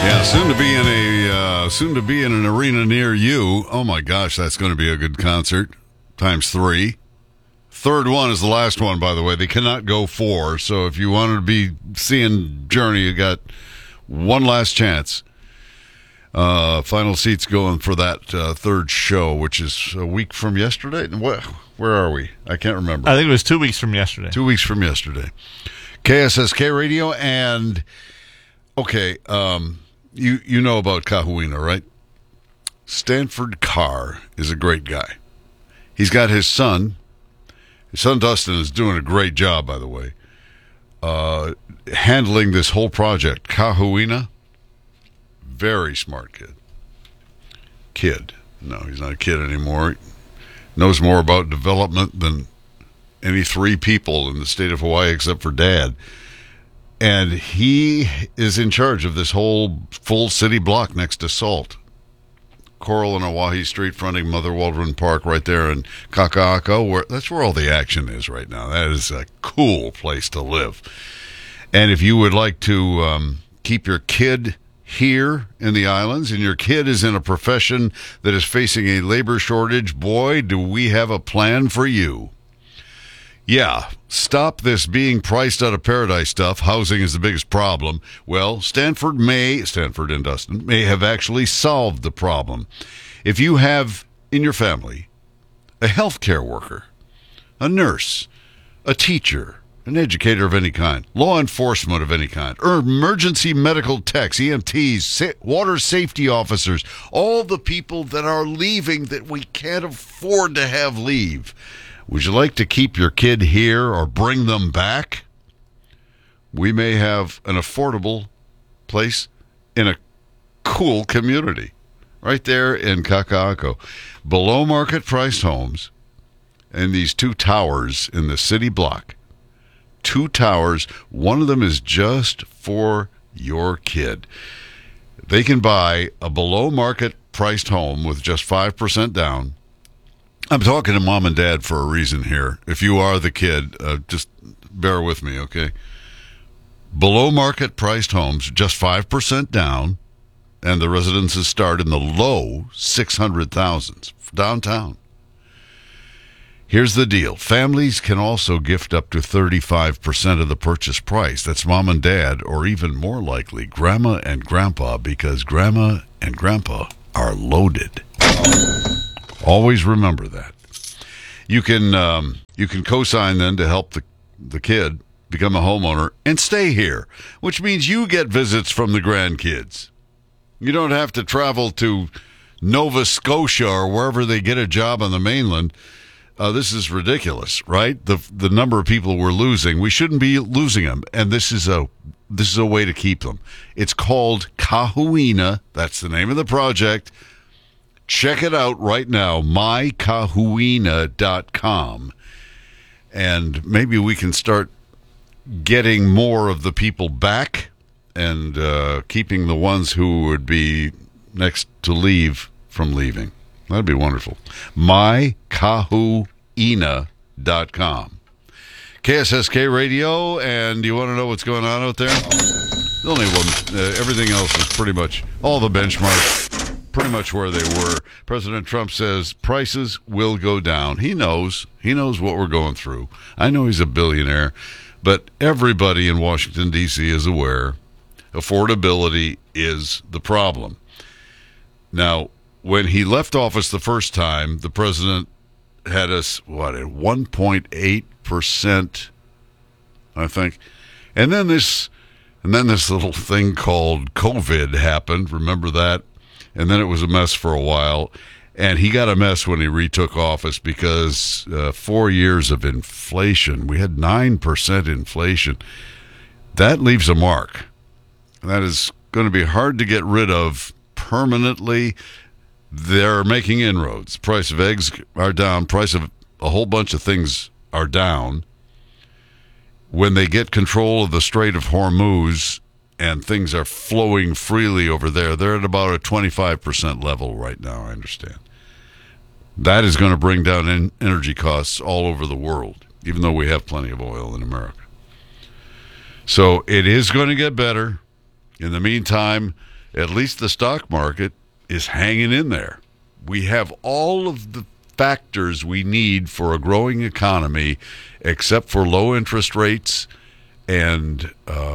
Yeah, soon to be in an arena near you. Oh my gosh, that's going to be a good concert. Times 3. Third one is the last one, by the way. They cannot go 4. So if you wanted to be seeing Journey, you got one last chance. Final seats going for that third show, which is a week from yesterday. Where are we? I can't remember. I think it was 2 weeks from yesterday. 2 weeks from yesterday. KSSK Radio and okay. You know about Kahuina, right? Stanford Carr is a great guy. He's got his son. His son Dustin is doing a great job, by the way, handling this whole project. Kahuina, very smart kid. No, he's not a kid anymore. He knows more about development than any 3 people in the state of Hawaii except for Dad. And he is in charge of this whole full city block next to Salt. Coral and Oahe Street fronting Mother Waldron Park right there in Kaka'ako. That's where all the action is right now. That is a cool place to live. And if you would like to keep your kid here in the islands and your kid is in a profession that is facing a labor shortage, boy, do we have a plan for you. Yeah, stop this being priced out of paradise stuff. Housing is the biggest problem. Well, Stanford and Dustin may have actually solved the problem. If you have in your family a healthcare worker, a nurse, a teacher, an educator of any kind, law enforcement of any kind, or emergency medical techs, EMTs, water safety officers, all the people that are leaving that we can't afford to have leave, would you like to keep your kid here or bring them back? We may have an affordable place in a cool community right there in Kaka'ako. Below market priced homes and these 2 towers in the city block. 2 towers. One of them is just for your kid. They can buy a below market priced home with just 5% down. I'm talking to mom and dad for a reason here. If you are the kid, just bear with me, okay? Below market priced homes, just 5% down, and the residences start in the low 600,000s downtown. Here's the deal. Families can also gift up to 35% of the purchase price. That's mom and dad, or even more likely, grandma and grandpa, because grandma and grandpa are loaded. Always remember that. You can co-sign then to help the kid become a homeowner and stay here, which means you get visits from the grandkids. You don't have to travel to Nova Scotia or wherever they get a job on the mainland. This is ridiculous, right? The number of people we're losing, we shouldn't be losing them, and this is a way to keep them. It's called Kahuina. That's the name of the project. Check it out right now, mykahuina.com, and maybe we can start getting more of the people back and keeping the ones who would be next to leave from leaving. That'd be wonderful. mykahuina.com. KSSK Radio, and do you want to know what's going on out there? The only one, everything else is pretty much, all the benchmarks, pretty much where they were. President Trump says prices will go down. He knows what we're going through. I know he's a billionaire, but everybody in Washington, D.C. is aware affordability is the problem. Now, when he left office the first time, the president had us, at 1.8%, I think. And then this little thing called COVID happened. Remember that? And then it was a mess for a while. And he got a mess when he retook office because 4 years of inflation. We had 9% inflation. That leaves a mark. That is going to be hard to get rid of permanently. They're making inroads. Price of eggs are down. Price of a whole bunch of things are down. When they get control of the Strait of Hormuz and things are flowing freely over there, they're at about a 25% level right now, I understand. That is going to bring down energy costs all over the world, even though we have plenty of oil in America. So it is going to get better. In the meantime, at least the stock market is hanging in there. We have all of the factors we need for a growing economy, except for low interest rates and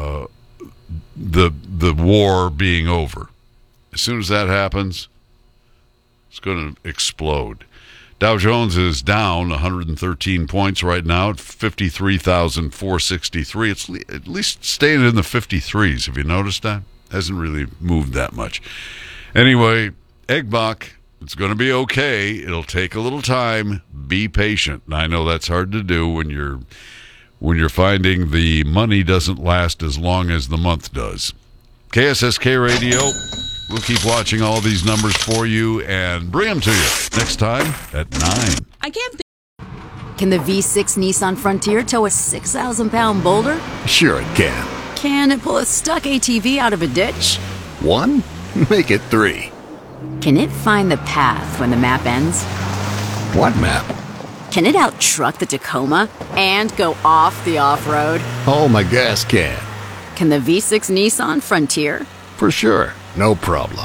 the war being over. As soon as that happens, it's going to explode. Dow Jones is down 113 points right now at 53,463. It's at least staying in the 53s. Have you noticed that? Hasn't really moved that much. Anyway, Eggbach, it's going to be okay. It'll take a little time. Be patient. And I know that's hard to do when you're finding the money doesn't last as long as the month does. KSSK Radio. We'll keep watching all these numbers for you and bring them to you next time at 9. I can't. Can the V6 Nissan Frontier tow a 6,000-pound boulder? Sure it can. Can it pull a stuck ATV out of a ditch? 1? Make it 3. Can it find the path when the map ends? What map? Can it out-truck the Tacoma and go off the off-road? Oh, my gas can. Can the V6 Nissan Frontier? For sure. No problem.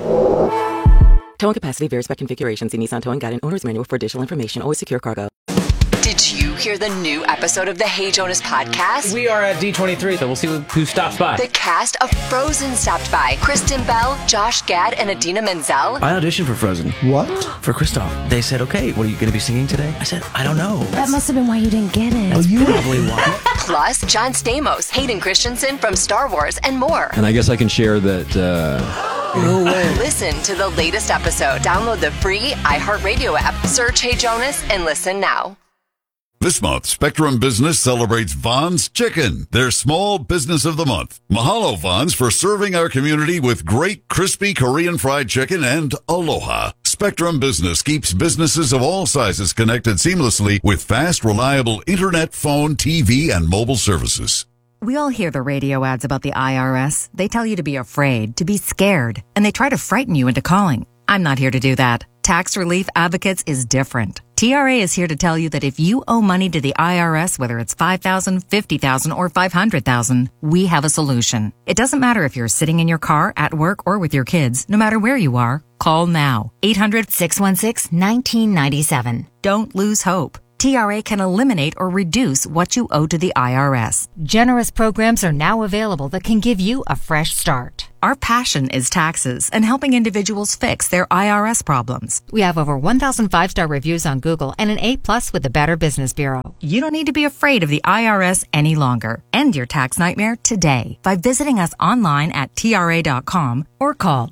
Towing capacity varies by configuration. See Nissan Towing Guide and Owner's Manual for additional information. Always secure cargo. Did you hear the new episode of the Hey Jonas podcast? We are at D23, so we'll see who stops by. The cast of Frozen stopped by. Kristen Bell, Josh Gad, and Adina Menzel. I auditioned for Frozen. What? For Kristoff. They said, okay, what are you going to be singing today? I said, I don't know. That must have been why you didn't get it. That's probably why. Plus, John Stamos, Hayden Christensen from Star Wars, and more. And I guess I can share that... No way. Listen to the latest episode. Download the free iHeartRadio app. Search Hey Jonas and listen now. This month, Spectrum Business celebrates Vaughn's Chicken, their small business of the month. Mahalo, Vaughn's, for serving our community with great crispy Korean fried chicken and aloha. Spectrum Business keeps businesses of all sizes connected seamlessly with fast, reliable internet, phone, TV, and mobile services. We all hear the radio ads about the IRS. They tell you to be afraid, to be scared, and they try to frighten you into calling. I'm not here to do that. Tax Relief Advocates is different. TRA is here to tell you that if you owe money to the IRS, whether it's $5,000, $50,000, or $500,000, we have a solution. It doesn't matter if you're sitting in your car, at work, or with your kids. No matter where you are, call now. 800-616-1997. Don't lose hope. TRA can eliminate or reduce what you owe to the IRS. Generous programs are now available that can give you a fresh start. Our passion is taxes and helping individuals fix their IRS problems. We have over 1,000 5-star reviews on Google and an A+ with the Better Business Bureau. You don't need to be afraid of the IRS any longer. End your tax nightmare today by visiting us online at TRA.com or call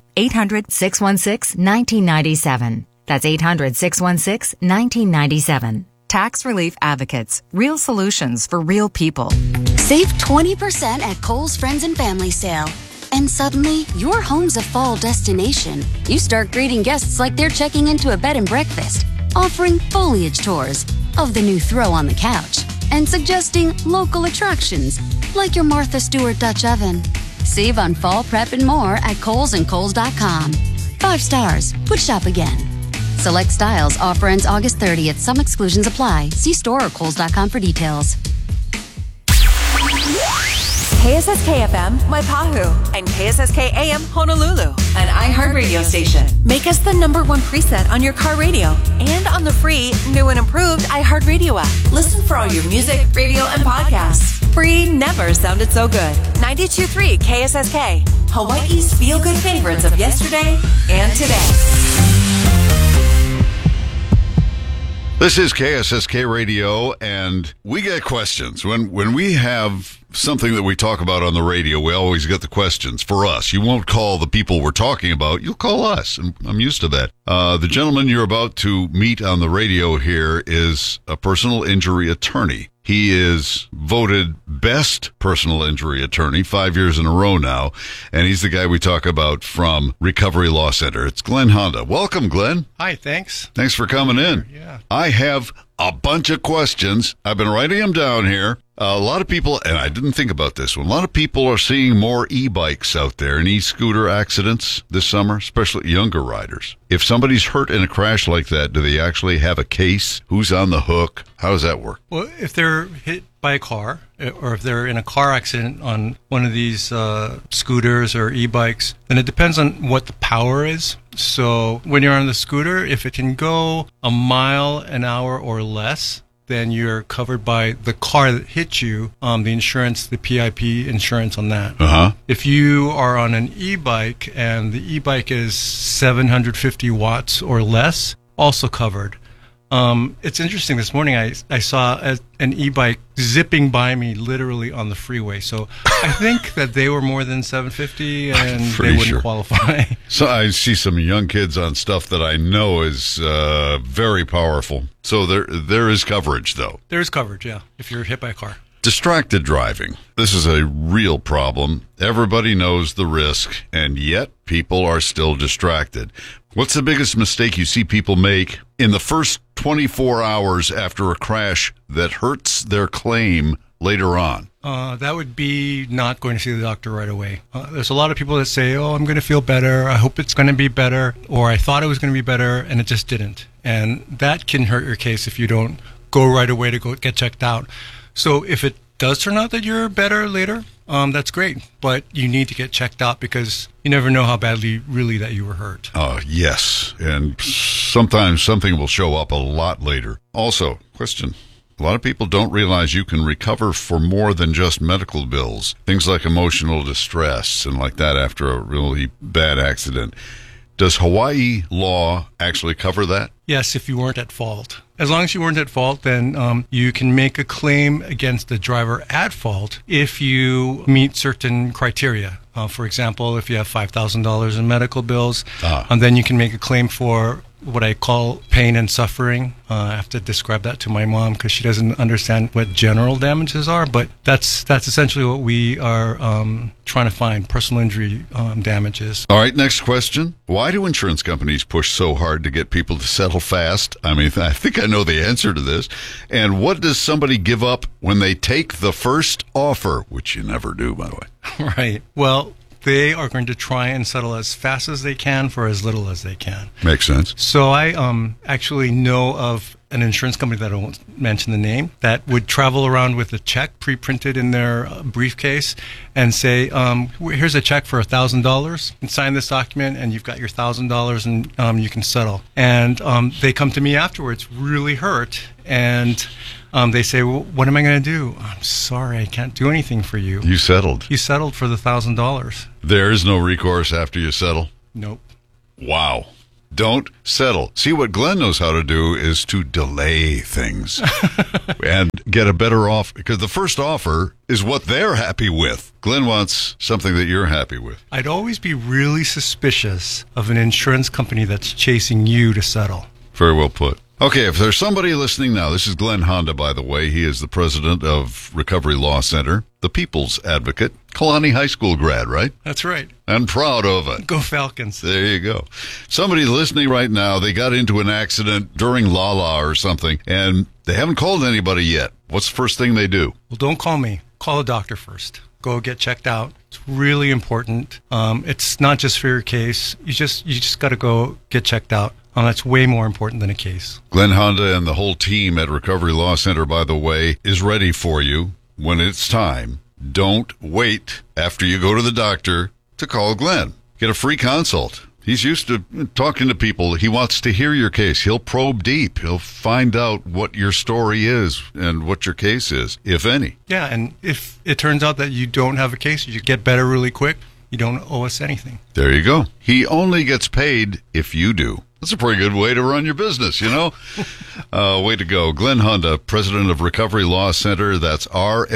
800-616-1997. That's 800-616-1997. Tax Relief Advocates. Real solutions for real people. Save 20% at Kohl's Friends and Family Sale. And suddenly, your home's a fall destination. You start greeting guests like they're checking into a bed and breakfast, offering foliage tours of the new throw on the couch, and suggesting local attractions like your Martha Stewart Dutch oven. Save on fall prep and more at Kohl's and Kohl's.com. 5 stars. Would shop again. Select styles. Offer ends August 30th. Some exclusions apply. See store or Kohl's.com for details. KSSK FM, Waipahu, and KSSK AM, Honolulu, an iHeartRadio station. Make us the #1 preset on your car radio and on the free, new and improved iHeartRadio app. Listen for all your music, radio, and podcasts. Free never sounded so good. 92.3 KSSK, Hawaii's feel-good favorites of yesterday and today. This is KSSK Radio, and we get questions. When we have something that we talk about on the radio, we always get the questions for us. You won't call the people we're talking about. You'll call us, and I'm used to that. The gentleman you're about to meet on the radio here is a personal injury attorney. He is voted best personal injury attorney 5 years in a row now, and he's the guy we talk about from Recovery Law Center. It's Glenn Honda. Welcome, Glenn. Hi, thanks. Thanks for coming in. Yeah. I have a bunch of questions. I've been writing them down here, A lot of people, and I didn't think about this one, a lot of people are seeing more e-bikes out there and e-scooter accidents this summer, especially younger riders. If somebody's hurt in a crash like that, do they actually have a case? Who's on the hook? How does that work? Well, if they're hit by a car, or if they're in a car accident on one of these scooters or e-bikes, then it depends on what the power is. So when you're on the scooter, if it can go a mile an hour or less, then you're covered by the car that hit you, the insurance, the PIP insurance on that. Uh-huh. If you are on an e-bike and the e-bike is 750 watts or less, also covered. It's interesting. This morning I saw an e-bike zipping by me literally on the freeway. So I think that they were more than 750 and they wouldn't qualify. So I see some young kids on stuff that I know is very powerful. So there is coverage, though. There is coverage, yeah, if you're hit by a car. Distracted driving. This is a real problem. Everybody knows the risk, and yet people are still distracted. What's the biggest mistake you see people make in the first 24 hours after a crash that hurts their claim later on? That would be not going to see the doctor right away. There's a lot of people that say, oh, I'm going to feel better. I hope it's going to be better. Or I thought it was going to be better, and it just didn't. And that can hurt your case if you don't go right away to go get checked out. So if it does turn out that you're better later, that's great. But you need to get checked out because you never know how badly really that you were hurt. Oh, yes. And sometimes something will show up a lot later. Also, question. A lot of people don't realize you can recover for more than just medical bills. Things like emotional distress and like that after a really bad accident. Does Hawaii law actually cover that? Yes, if you weren't at fault. As long as you weren't at fault, then you can make a claim against the driver at fault if you meet certain criteria. For example, if you have $5,000 in medical bills, and then you can make a claim for what I call pain and suffering. I have to describe that to my mom because she doesn't understand what general damages are, but that's essentially what we are trying to find, personal injury damages. All right, next question. Why do insurance companies push so hard to get people to settle fast? I mean, I think I know the answer to this. And what does somebody give up when they take the first offer, which you never do, by the way? Right. Well, they are going to try and settle as fast as they can for as little as they can. Makes sense. So I actually know of an insurance company that I won't mention the name that would travel around with a check pre-printed in their briefcase and say, here's a check for $1,000 and sign this document and you've got your $1,000 and you can settle. And they come to me afterwards really hurt and they say, well, what am I going to do? I'm sorry, I can't do anything for you. You settled. You settled for the $1,000. There is no recourse after you settle? Nope. Wow. Don't settle. See, what Glenn knows how to do is to delay things and get a better offer, because the first offer is what they're happy with. Glenn wants something that you're happy with. I'd always be really suspicious of an insurance company that's chasing you to settle. Very well put. Okay, if there's somebody listening now, this is Glenn Honda, by the way. He is the president of Recovery Law Center, the People's Advocate, Kalani High School grad, right? That's right. I'm proud of it. Go Falcons. There you go. Somebody listening right now, they got into an accident during Lala or something, and they haven't called anybody yet. What's the first thing they do? Well, don't call me. Call a doctor first. Go get checked out. It's really important. It's not just for your case. You just got to go get checked out. That's way more important than a case. Glenn Honda and the whole team at Recovery Law Center, by the way, is ready for you when it's time. Don't wait after you go to the doctor to call Glenn. Get a free consult. He's used to talking to people. He wants to hear your case. He'll probe deep. He'll find out what your story is and what your case is, if any. Yeah, and if it turns out that you don't have a case, you get better really quick, you don't owe us anything. There you go. He only gets paid if you do. That's a pretty good way to run your business, you know? Way to go. Glenn Honda, president of Recovery Law Center. That's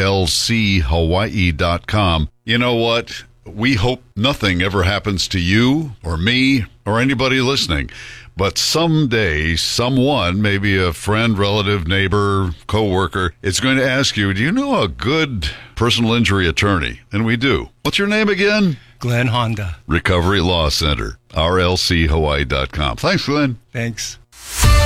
rlchawaii.com. You know what? We hope nothing ever happens to you or me or anybody listening. But someday, someone, maybe a friend, relative, neighbor, coworker, is going to ask you, do you know a good personal injury attorney? And we do. What's your name again? Glenn Honda. Recovery Law Center, rlchawaii.com. Thanks, Glenn. Thanks.